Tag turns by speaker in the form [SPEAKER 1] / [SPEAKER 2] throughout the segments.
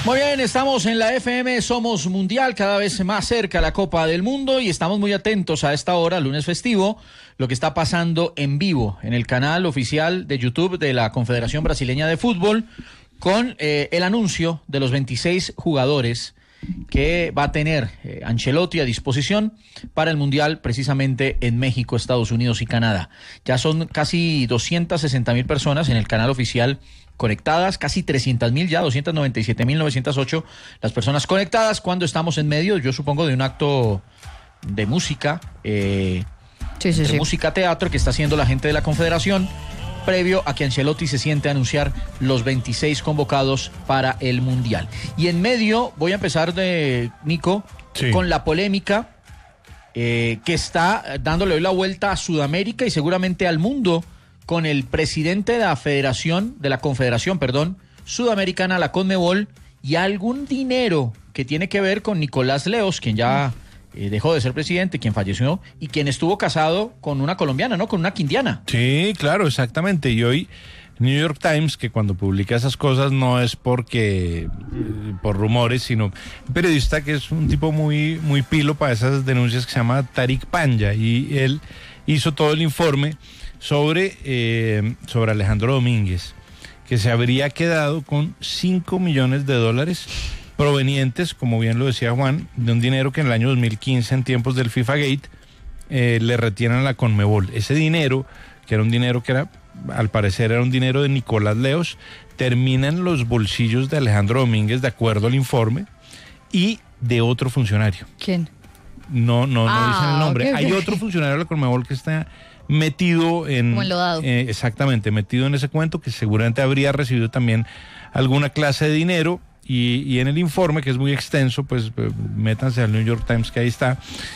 [SPEAKER 1] Muy bien, estamos en la FM Somos Mundial, cada vez más cerca la Copa del Mundo y estamos muy atentos a esta hora, lunes festivo, lo que está pasando en vivo en el canal oficial de YouTube de la Confederación Brasileña de Fútbol con el anuncio de los 26 jugadores que va a tener Ancelotti a disposición para el Mundial precisamente en México, Estados Unidos y Canadá. Ya son casi 260,000 personas en el canal oficial conectadas, casi 300,000 ya, 297,908 las personas conectadas cuando estamos en medio, yo supongo, de un acto de música, música teatro que está haciendo la gente de la Confederación, previo a que Ancelotti se siente a anunciar los 26 convocados para el Mundial. Y en medio, voy a empezar Nico, con la polémica que está dándole hoy la vuelta a Sudamérica y seguramente al mundo, con el presidente de la Confederación Sudamericana, la Conmebol, y algún dinero que tiene que ver con Nicolás Leos, quien ya dejó de ser presidente, quien falleció, y quien estuvo casado con una colombiana, ¿no? Con una quindiana.
[SPEAKER 2] Sí, claro, exactamente. Y hoy New York Times, que cuando publica esas cosas no es porque por rumores, sino un periodista que es un tipo muy, muy pilo para esas denuncias, que se llama Tariq Panya, y él hizo todo el informe sobre Alejandro Domínguez, que se habría quedado con $5 millones provenientes, como bien lo decía Juan, de un dinero que en el año 2015, en tiempos del FIFA Gate, le retienen a la Conmebol. Ese dinero, que era un dinero que al parecer era un dinero de Nicolás Leos, termina en los bolsillos de Alejandro Domínguez, de acuerdo al informe, y de otro funcionario.
[SPEAKER 3] ¿Quién?
[SPEAKER 2] No dicen el nombre.
[SPEAKER 3] Okay.
[SPEAKER 2] Hay otro funcionario de la Conmebol que está metido exactamente, metido en ese cuento, que seguramente habría recibido también alguna clase de dinero, y en el informe, que es muy extenso, pues métanse al New York Times, que ahí está,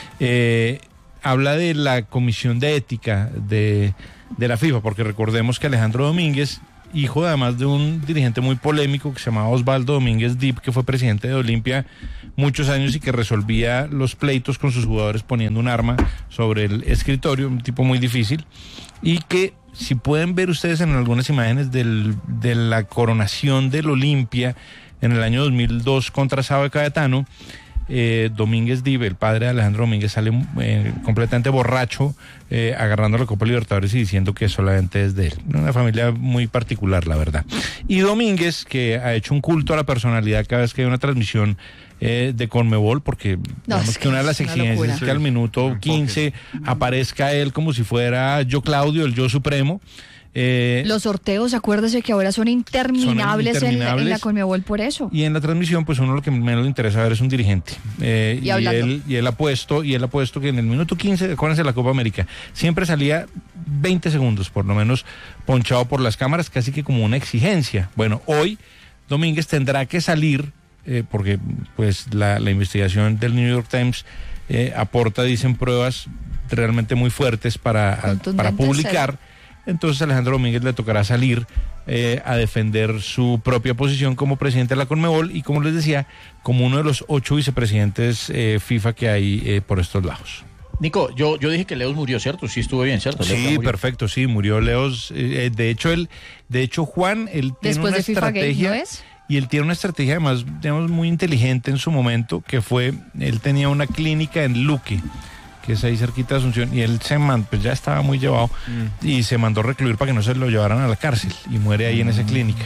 [SPEAKER 2] habla de la comisión de ética de la FIFA, porque recordemos que Alejandro Domínguez, hijo además de un dirigente muy polémico que se llamaba Osvaldo Domínguez Dip, que fue presidente de Olimpia muchos años y que resolvía los pleitos con sus jugadores poniendo un arma sobre el escritorio, un tipo muy difícil, y que, si pueden ver ustedes en algunas imágenes de la coronación del Olimpia en el año 2002 contra Sao de Cayetano, Domínguez Dip, el padre de Alejandro Domínguez, sale completamente borracho, agarrando la Copa Libertadores y diciendo que solamente es de él. Una familia muy particular, la verdad. Y Domínguez, que ha hecho un culto a la personalidad cada vez que hay una transmisión de Conmebol, porque digamos que una de las exigencias es que al minuto 15 aparezca él como si fuera yo Claudio, el yo supremo.
[SPEAKER 3] Los sorteos, acuérdese que ahora son interminables, en la Conmebol por eso.
[SPEAKER 2] Y en la transmisión, pues uno lo que menos le interesa ver es un dirigente. Y él ha puesto que en el minuto 15, acuérdense de la Copa América, siempre salía 20 segundos, por lo menos, ponchado por las cámaras, casi que como una exigencia. Bueno, hoy Domínguez tendrá que salir, porque pues la investigación del New York Times aporta, dicen, pruebas realmente muy fuertes para publicar. Entonces a Alejandro Domínguez le tocará salir a defender su propia posición como presidente de la Conmebol y, como les decía, como uno de los 8 vicepresidentes FIFA que hay por estos lados.
[SPEAKER 1] Nico, yo dije que Leos murió, ¿cierto? Sí, estuvo bien, ¿cierto?
[SPEAKER 2] Sí, perfecto, sí, murió Leos. De hecho, Juan, él tiene
[SPEAKER 3] después
[SPEAKER 2] una
[SPEAKER 3] de FIFA
[SPEAKER 2] estrategia.
[SPEAKER 3] Gate, ¿no es?
[SPEAKER 2] Y él tiene una estrategia, además, digamos, muy inteligente en su momento, que fue, él tenía una clínica en Luque, que es ahí cerquita de Asunción, y él pues ya estaba muy llevado, y se mandó recluir para que no se lo llevaran a la cárcel, y muere ahí en esa clínica.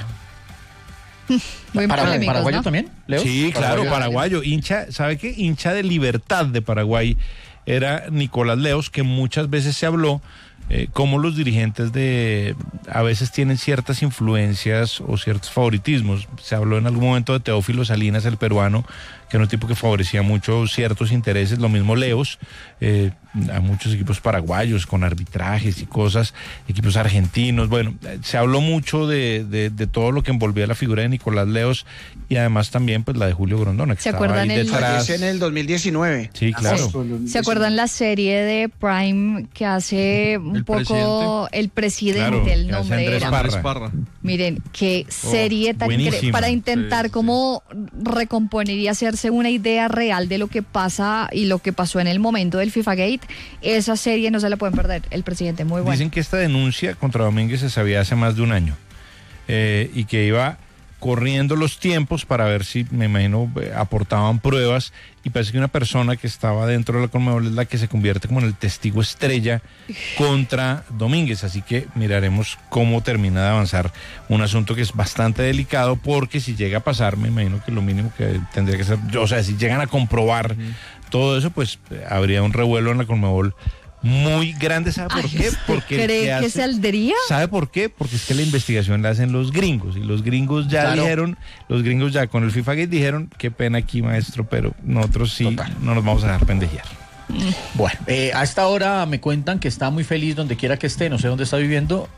[SPEAKER 3] Muy polémicos,
[SPEAKER 1] ¿Paraguayo
[SPEAKER 3] ¿no?
[SPEAKER 1] también, Leo?
[SPEAKER 2] Sí, claro, paraguayo, hincha, ¿sabe qué? Hincha de Libertad de Paraguay era Nicolás Leos, que muchas veces se habló cómo los dirigentes a veces tienen ciertas influencias o ciertos favoritismos. Se habló en algún momento de Teófilo Salinas, el peruano, que era un tipo que favorecía mucho ciertos intereses, lo mismo Leos, a muchos equipos paraguayos con arbitrajes y cosas, equipos argentinos. Bueno, se habló mucho de todo lo que envolvía la figura de Nicolás Leos y además también pues la de Julio Grondona, que
[SPEAKER 3] ¿Se
[SPEAKER 2] estaba
[SPEAKER 3] acuerdan
[SPEAKER 2] ahí detrás.
[SPEAKER 4] En el 2019.
[SPEAKER 2] Sí, claro.
[SPEAKER 3] ¿Se acuerdan la serie de Prime que hace un poco el presidente?
[SPEAKER 2] Claro,
[SPEAKER 3] el nombre
[SPEAKER 2] Andrés
[SPEAKER 3] era.
[SPEAKER 2] Parra.
[SPEAKER 3] Miren, qué serie tan
[SPEAKER 2] buenísima.
[SPEAKER 3] increíble para intentar como recomponer y hacerse una idea real de lo que pasa y lo que pasó en el momento del FIFA Gate. Esa serie no se la pueden perder. El presidente, muy bueno.
[SPEAKER 2] Dicen que esta denuncia contra Domínguez se sabía hace más de un año y que iba corriendo los tiempos para ver si, me imagino, aportaban pruebas, y parece que una persona que estaba dentro de la Conmebol es la que se convierte como en el testigo estrella contra Domínguez, así que miraremos cómo termina de avanzar un asunto que es bastante delicado, porque si llega a pasar, me imagino que lo mínimo que tendría que ser, o sea, si llegan a comprobar todo eso, pues habría un revuelo en la Conmebol muy grande. ¿Sabe por qué? Porque
[SPEAKER 3] ¿cree que saldría?
[SPEAKER 2] ¿Sabe por qué? Porque es que la investigación la hacen los gringos, y los gringos ya dijeron, los gringos ya con el FIFA Gate dijeron, qué pena aquí, maestro, pero nosotros sí no nos vamos a dejar pendejear.
[SPEAKER 1] Bueno, a esta hora me cuentan que está muy feliz donde quiera que esté, no sé dónde está viviendo,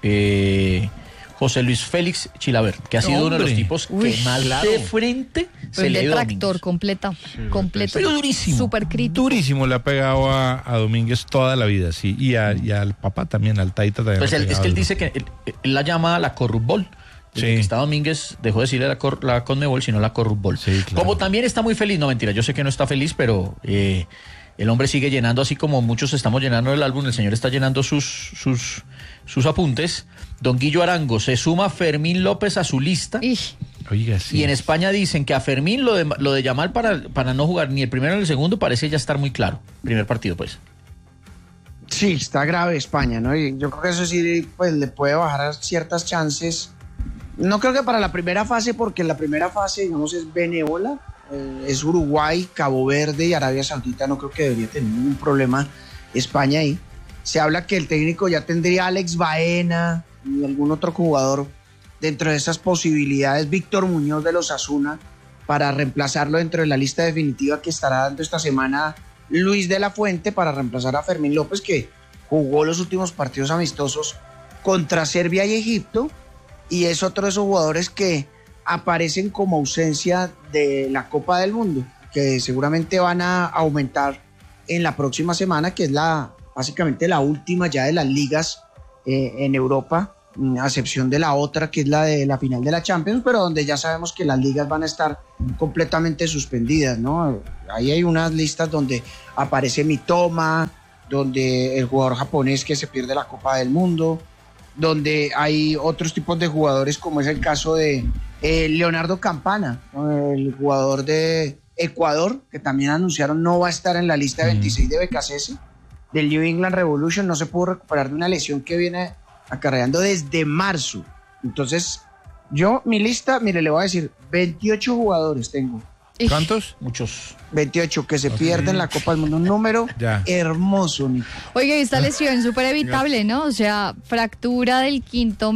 [SPEAKER 1] José Luis Félix Chilaver, que ha sido uno de los tipos que más de frente se le dio a
[SPEAKER 3] tractor completo.
[SPEAKER 1] Pero durísimo.
[SPEAKER 3] Súper crítico.
[SPEAKER 2] Durísimo, le ha pegado a Domínguez toda la vida, sí, y al papá también, al Taita también.
[SPEAKER 1] Pues es que él dice que él la llama la corrupbol. Desde que está Domínguez dejó de decirle la Conmebol, sino la corrupbol. Sí, claro. Como también está muy feliz, no mentira, yo sé que no está feliz, pero el hombre sigue llenando, así como muchos estamos llenando el álbum, el señor está llenando sus apuntes. Don Guillo Arango, se suma Fermín López a su lista.
[SPEAKER 2] Oiga, sí.
[SPEAKER 1] Y en España dicen que a Fermín lo de Yamal para no jugar ni el primero ni el segundo parece ya estar muy claro. Primer partido, pues.
[SPEAKER 4] Sí, está grave España, ¿no? Y yo creo que eso sí, pues le puede bajar ciertas chances. No creo que para la primera fase, porque la primera fase, digamos, es benévola. Es Uruguay, Cabo Verde y Arabia Saudita. No creo que debería tener ningún problema España ahí. Se habla que el técnico ya tendría a Alex Baena y algún otro jugador dentro de esas posibilidades, Víctor Muñoz de los Osasuna, para reemplazarlo dentro de la lista definitiva que estará dando esta semana Luis de la Fuente, para reemplazar a Fermín López, que jugó los últimos partidos amistosos contra Serbia y Egipto, y es otro de esos jugadores que aparecen como ausencia de la Copa del Mundo, que seguramente van a aumentar en la próxima semana, que es básicamente la última ya de las ligas en Europa, a excepción de la otra, que es la de la final de la Champions, pero donde ya sabemos que las ligas van a estar completamente suspendidas, ¿no? Ahí hay unas listas donde aparece Mitoma, donde el jugador japonés que se pierde la Copa del Mundo, donde hay otros tipos de jugadores, como es el caso de Leonardo Campana, ¿no? El jugador de Ecuador, que también anunciaron no va a estar en la lista de 26 de BKCS, del New England Revolution, no se pudo recuperar de una lesión que viene acarreando desde marzo. Entonces, mi lista, mire, le voy a decir, 28 jugadores tengo.
[SPEAKER 2] ¿Cuántos?
[SPEAKER 1] Muchos.
[SPEAKER 4] 28 que se pierden la Copa del Mundo, un número hermoso, Nico.
[SPEAKER 3] Oiga, esta lesión súper evitable, ¿no? O sea, fractura del quinto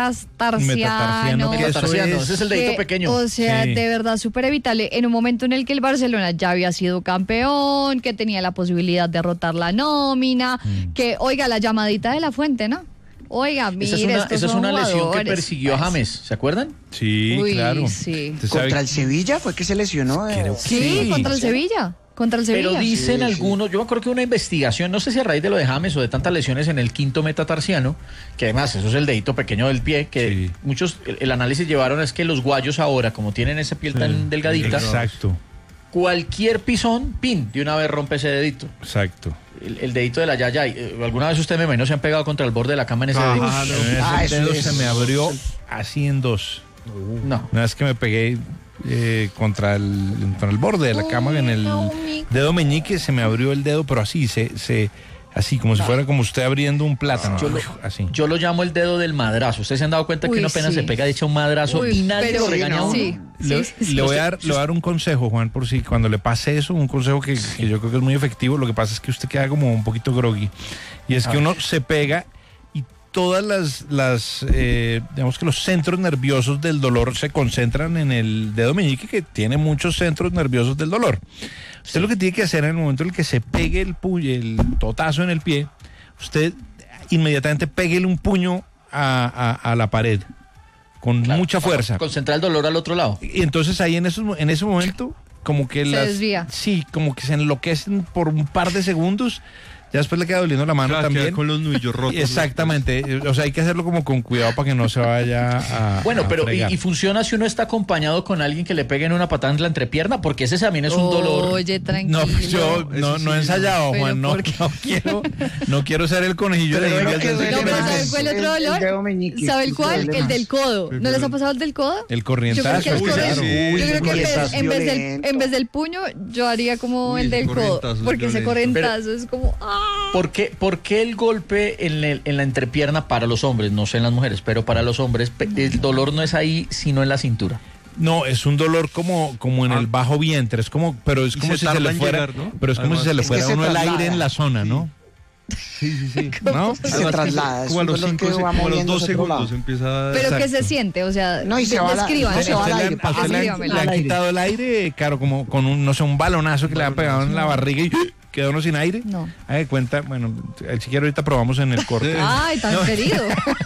[SPEAKER 3] metatarsiano.
[SPEAKER 1] Ese es el dedito pequeño.
[SPEAKER 3] O sea, de verdad súper evitable. En un momento en el que el Barcelona ya había sido campeón, que tenía la posibilidad de rotar la nómina, que, oiga, la llamadita de la Fuente, ¿no? Oiga, mire,
[SPEAKER 1] esa es una lesión que persiguió a James, ¿se acuerdan?
[SPEAKER 2] Sí, claro.
[SPEAKER 3] Sí.
[SPEAKER 4] ¿Contra el Sevilla fue que se lesionó?
[SPEAKER 3] Sí, contra el Sevilla. Pero
[SPEAKER 1] dicen algunos, yo me acuerdo que una investigación, no sé si a raíz de lo de James o de tantas lesiones en el quinto metatarsiano, que además eso es el dedito pequeño del pie, que muchos, el análisis llevaron es que los guayos ahora, como tienen esa piel tan delgadita, cualquier pisón, de una vez rompe ese dedito.
[SPEAKER 2] Exacto.
[SPEAKER 1] El dedito de la yaya. ¿Alguna vez usted me imagino se han pegado contra el borde de la cama en ese dedito?
[SPEAKER 2] Ese dedo se me abrió así en dos.
[SPEAKER 1] No.
[SPEAKER 2] Una vez que me pegué contra el borde de la cama en el dedo meñique, se me abrió el dedo, pero así, así como si fuera como usted abriendo un plátano.
[SPEAKER 1] Yo lo llamo el dedo del madrazo. ¿Ustedes se han dado cuenta que uno apenas se pega de hecho un madrazo y nadie lo regaña a uno?
[SPEAKER 2] Le voy a dar un consejo, Juan, por si cuando le pase eso, un consejo que yo creo que es muy efectivo. Lo que pasa es que usted queda como un poquito groggy. Y es que uno se pega y todas digamos que los centros nerviosos del dolor se concentran en el dedo meñique, que tiene muchos centros nerviosos del dolor. Usted lo que tiene que hacer en el momento en el que se pegue el totazo en el pie, usted inmediatamente péguele un puño a la pared con mucha fuerza.
[SPEAKER 1] Concentrar el dolor al otro lado.
[SPEAKER 2] Y entonces ahí en ese momento como que
[SPEAKER 3] se desvía.
[SPEAKER 2] Sí, como que se enloquecen por un par de segundos, ya después le queda doliendo la mano también.
[SPEAKER 5] Con los nudillos rotos.
[SPEAKER 2] Exactamente, o sea, hay que hacerlo como con cuidado para que no se vaya a
[SPEAKER 1] Bueno, pero
[SPEAKER 2] fregar.
[SPEAKER 1] ¿y funciona si uno está acompañado con alguien que le peguen una patada en la entrepierna? Porque ese también es un dolor.
[SPEAKER 3] Oye, tranquilo.
[SPEAKER 2] No, pues yo no he ensayado,
[SPEAKER 3] Pero
[SPEAKER 2] Juan, no quiero ser el conejillo de
[SPEAKER 4] Pero
[SPEAKER 2] Indias.
[SPEAKER 4] que duele
[SPEAKER 3] No, pero
[SPEAKER 4] más
[SPEAKER 3] ¿sabe cuál otro
[SPEAKER 4] el
[SPEAKER 3] dolor?
[SPEAKER 4] dedo meñique.
[SPEAKER 3] ¿Sabe el cuál?
[SPEAKER 4] Duele
[SPEAKER 3] El
[SPEAKER 4] más.
[SPEAKER 3] del codo. ¿No les ha pasado el del codo?
[SPEAKER 2] El
[SPEAKER 3] Yo creo
[SPEAKER 2] corrientazo.
[SPEAKER 3] que,
[SPEAKER 5] claro.
[SPEAKER 3] yo creo que
[SPEAKER 4] corrientazo
[SPEAKER 3] en
[SPEAKER 4] violento.
[SPEAKER 3] vez del puño, yo haría como
[SPEAKER 5] Uy,
[SPEAKER 3] el del
[SPEAKER 5] ese
[SPEAKER 3] codo.
[SPEAKER 5] corrientazo es
[SPEAKER 3] Porque ese
[SPEAKER 5] violento.
[SPEAKER 3] corrientazo es como. ¡Ah!
[SPEAKER 1] ¿Por qué el golpe en la entrepierna para los hombres, no sé en las mujeres, pero para los hombres, el dolor no es ahí, sino en la cintura?
[SPEAKER 2] No, es un dolor como en el bajo vientre, pero es
[SPEAKER 5] Y
[SPEAKER 2] como
[SPEAKER 5] se
[SPEAKER 2] si se le
[SPEAKER 5] tarda en
[SPEAKER 2] fuera,
[SPEAKER 5] llegar, ¿no?
[SPEAKER 2] pero es como
[SPEAKER 5] Además,
[SPEAKER 2] si se le
[SPEAKER 4] es que
[SPEAKER 2] fuera a
[SPEAKER 4] se
[SPEAKER 2] uno el
[SPEAKER 4] traslada.
[SPEAKER 2] aire en la zona, ¿no?
[SPEAKER 5] Sí.
[SPEAKER 2] ¿No?
[SPEAKER 4] Se traslada, es
[SPEAKER 5] Como a
[SPEAKER 4] un
[SPEAKER 5] los
[SPEAKER 4] dolor que va
[SPEAKER 5] como a los 2
[SPEAKER 4] moviéndose a otro
[SPEAKER 5] segundos
[SPEAKER 4] lado.
[SPEAKER 5] empieza a...
[SPEAKER 3] Pero que
[SPEAKER 2] Exacto.
[SPEAKER 3] se siente, o sea,
[SPEAKER 4] No, y se va
[SPEAKER 3] describan.
[SPEAKER 4] se va al aire,
[SPEAKER 2] ¿A usted le
[SPEAKER 3] Descríbamelo.
[SPEAKER 2] han
[SPEAKER 4] aire.
[SPEAKER 2] quitado el aire, claro, como con un balonazo que le ha pegado en la barriga y quedó uno sin aire?
[SPEAKER 3] No.
[SPEAKER 2] Haga de cuenta, bueno, si quiero ahorita probamos en el corte.
[SPEAKER 3] Ay, tan querido.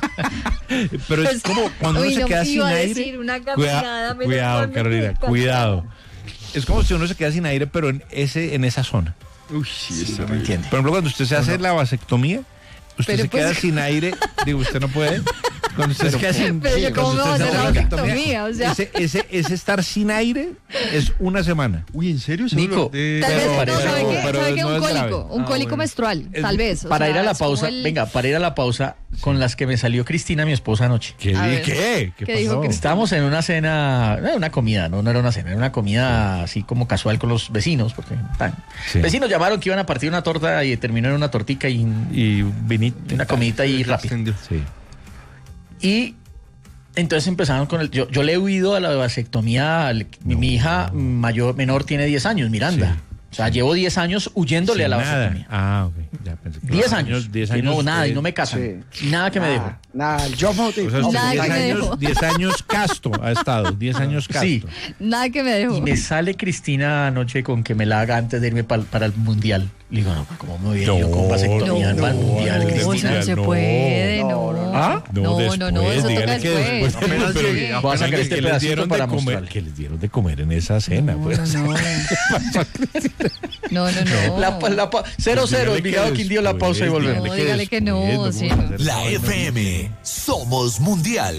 [SPEAKER 2] Pero es como cuando uno
[SPEAKER 3] Uy,
[SPEAKER 2] se
[SPEAKER 3] no,
[SPEAKER 2] queda sin
[SPEAKER 3] iba a
[SPEAKER 2] aire.
[SPEAKER 3] decir una caminada, menos
[SPEAKER 2] Cuidado,
[SPEAKER 3] mal me
[SPEAKER 2] Carolina,
[SPEAKER 3] quedé
[SPEAKER 2] cuidado. Es como si uno se queda sin aire, pero en esa zona.
[SPEAKER 5] Uy, sí, eso
[SPEAKER 1] ¿Me entiende?
[SPEAKER 2] Por ejemplo, cuando usted se hace la vasectomía, usted
[SPEAKER 3] Pero
[SPEAKER 2] se
[SPEAKER 3] pues-
[SPEAKER 2] queda sin aire, digo, usted no puede. Cuando usted se queda sin
[SPEAKER 3] Pero yo cómo me voy a hacer la vasectomía, o sea.
[SPEAKER 2] ese estar sin aire es una semana.
[SPEAKER 5] Uy, ¿en serio? ¿Ese
[SPEAKER 1] Nico,
[SPEAKER 5] dolor de-
[SPEAKER 3] Tal vez,
[SPEAKER 1] Pero
[SPEAKER 3] no,
[SPEAKER 1] parece-
[SPEAKER 3] ¿sabe qué?
[SPEAKER 2] pero
[SPEAKER 3] ¿Sabe qué?
[SPEAKER 2] no
[SPEAKER 3] Un
[SPEAKER 2] es grave.
[SPEAKER 3] cólico, un
[SPEAKER 5] Ah,
[SPEAKER 3] cólico
[SPEAKER 5] bueno.
[SPEAKER 3] menstrual, tal vez. o
[SPEAKER 1] Para
[SPEAKER 3] sea,
[SPEAKER 1] ir a la
[SPEAKER 3] es como
[SPEAKER 1] pausa,
[SPEAKER 3] el-
[SPEAKER 1] venga, para ir a la pausa, con las que me salió Cristina, mi esposa, anoche.
[SPEAKER 2] ¿Qué?
[SPEAKER 3] A ver.
[SPEAKER 2] ¿Qué
[SPEAKER 3] ¿Qué dijo
[SPEAKER 2] pasó?
[SPEAKER 3] Cristina?
[SPEAKER 1] Estábamos en una cena, una comida, no era una cena, era una comida así como casual con los vecinos, porque
[SPEAKER 2] Sí.
[SPEAKER 1] vecinos llamaron que iban a partir una torta y terminó en una tortica y
[SPEAKER 2] Y vinito.
[SPEAKER 1] una comidita y rápido.
[SPEAKER 5] Extendió.
[SPEAKER 2] Sí.
[SPEAKER 1] Y entonces empezaron con yo le he huido a la vasectomía, mi hija menor tiene 10 años, Miranda.
[SPEAKER 2] Sí.
[SPEAKER 1] O sea, llevo 10 años huyéndole a la
[SPEAKER 2] Nada.
[SPEAKER 1] vasectomía.
[SPEAKER 2] Ah, ok. Ya pensé que
[SPEAKER 1] 10 años.
[SPEAKER 2] 10
[SPEAKER 1] Y
[SPEAKER 2] años.
[SPEAKER 1] no, nada, y no me casan. Nada que me dejo.
[SPEAKER 4] Nada, yo motivo.
[SPEAKER 2] O sea, usted
[SPEAKER 3] Nada que me dejó.
[SPEAKER 2] 10 años casto ha estado. 10 años casto.
[SPEAKER 1] Sí.
[SPEAKER 3] Nada que me dejó.
[SPEAKER 1] Y me sale Cristina anoche con que me la haga antes de irme para el mundial. Le digo, no, ¿cómo me voy a ir yo con vasectomía para el mundial,
[SPEAKER 3] no, eso
[SPEAKER 1] Cristina?
[SPEAKER 3] no se
[SPEAKER 2] no.
[SPEAKER 3] puede, no.
[SPEAKER 1] ¿Ah?
[SPEAKER 3] No, eso
[SPEAKER 2] después,
[SPEAKER 3] toca
[SPEAKER 2] dígale que
[SPEAKER 3] después.
[SPEAKER 2] Apenas
[SPEAKER 5] Pero
[SPEAKER 2] llegue,
[SPEAKER 1] voy a sacar
[SPEAKER 2] que
[SPEAKER 1] este
[SPEAKER 2] les
[SPEAKER 1] pedacito
[SPEAKER 2] dieron
[SPEAKER 1] para
[SPEAKER 2] de comer,
[SPEAKER 1] mostrarle.
[SPEAKER 2] que les dieron de comer en esa cena, pues.
[SPEAKER 3] No.
[SPEAKER 1] La 0-0, Envigado Quindío, la pausa y volvemos.
[SPEAKER 3] No, dígale que no,
[SPEAKER 2] después,
[SPEAKER 3] sí,
[SPEAKER 2] ¿cómo
[SPEAKER 3] no.
[SPEAKER 2] va a ser
[SPEAKER 6] La
[SPEAKER 2] esa vaina?
[SPEAKER 6] FM Somos Mundial.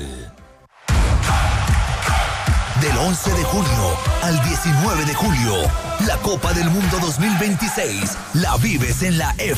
[SPEAKER 6] Del 11 de junio al 19 de julio, la Copa del Mundo 2026 la vives en la